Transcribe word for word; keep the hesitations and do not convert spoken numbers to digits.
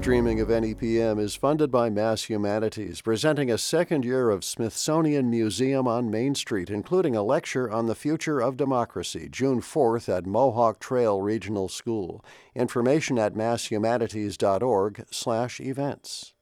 streaming of N E P M is funded by Mass Humanities, presenting a second year of Smithsonian Museum on Main Street, including a lecture on the future of democracy, June fourth at Mohawk Trail Regional School. Information at masshumanities dot org slash events.